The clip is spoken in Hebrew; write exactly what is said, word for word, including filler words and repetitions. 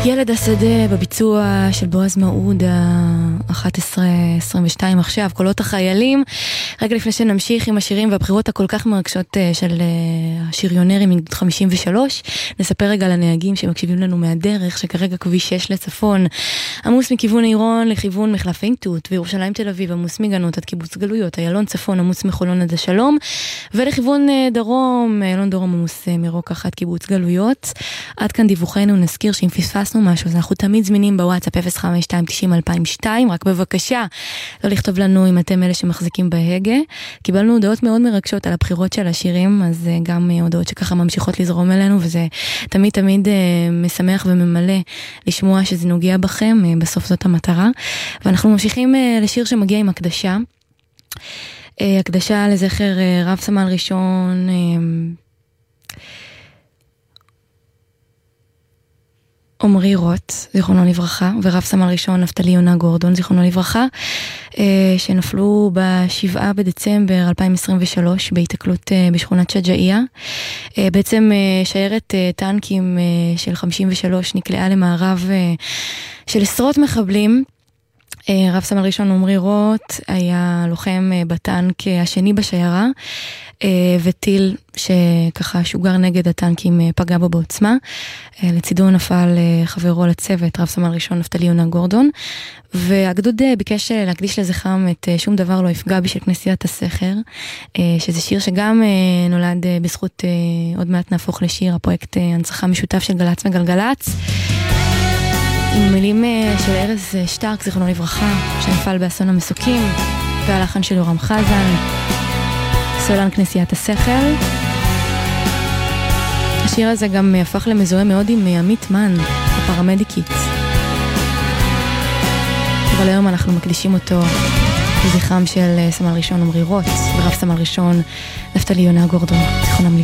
ילד השדה בביצוע של בועז מעודה, אחת עשרה עשרים ושתיים עכשיו, קולות החיילים. רגע לפני שנמשיך עם השירים והבחירות הכל כך מרגשות של השריונרים מגדוד חמישים ושלוש, נספר רגע לנהגים שמקשיבים לנו מהדרך, שכרגע כביש שש לצפון עמוס מכיוון עירון לכיוון מחלף עין תות, וירושלים תל אביב עמוס מגנות עד קיבוץ גלויות, איילון צפון עמוס מחולון עד השלום, ולכיוון דרום, איילון דרום עמוס מרוקח עד קיבוץ גלויות. עד כאן דיווחנו. נזכיר שאם פספסנו משהו, אז אנחנו תמיד זמינים בוואטסאפ אפס חמש שתיים תשעים אלפיים ושתיים, רק בבקשה לא לכתוב לנו אם אתם אלה שמחזיקים בהגה. קיבלנו הודעות מאוד מרגשות על הבחירות של השירים, אז גם הודעות שככה ממשיכות לזרום אלינו, וזה תמיד תמיד משמח וממלא לשמוע שזה נוגע בכם, בסוף זאת המטרה. ואנחנו ממשיכים לשיר שמגיע עם הקדשה, הקדשה לזכר רב סמל ראשון עומרי רוט, זיכרונו לברכה, ורב סמל ראשון נפתלי יונה גורדון, זיכרונו לברכה, שנפלו בשבעה בדצמבר אלפיים עשרים ושלוש בהתקלות בשכונת שג'אעיה. בעצם שיירת טנקים של חמישים ושלוש נקלעה למערב של עשרות מחבלים. רב סמל ראשון עומרי רוט היה לוחם בטנק השני בשיירה, וטיל שככה שוגר נגד הטנקים פגע בו בעוצמה. לצידו נפל חברו לצוות, רב סמל ראשון נפתלי יונה גורדון, והגדוד ביקש להקדיש לזכרם את שום דבר לא יפגע בי של כנסיית הסכר, שזה שיר שגם נולד בזכות, עוד מעט נהפוך לשיר, הפרויקט הנצחה משותף של גלץ וגלגלץ, עם מילים של ארז שטרק, זיכרונו לברכה, שנפל באסון המסוקים, והלחן של יורם חזן, סולן כנסיית השכל. השיר הזה גם הפך למזוהה מאוד עם עמית מן, הפרמדיקית. אבל היום אנחנו מקדישים אותו לזכרם של סמל ראשון עומרי רוט, ורב סמל ראשון נפתלי יונה גורדון, זיכרונם לברכה.